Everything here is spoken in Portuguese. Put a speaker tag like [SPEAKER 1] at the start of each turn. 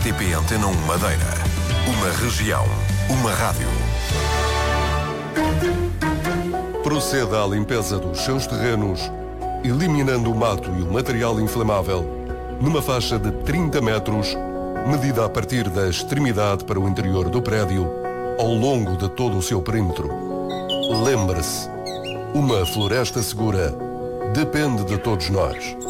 [SPEAKER 1] RTP Antena 1 Madeira. Uma região, uma rádio.
[SPEAKER 2] Proceda à limpeza dos seus terrenos, eliminando o mato e o material inflamável, numa faixa de 30 metros, medida a partir da extremidade para o interior do prédio, ao longo de todo o seu perímetro. Lembre-se, uma floresta segura depende de todos nós.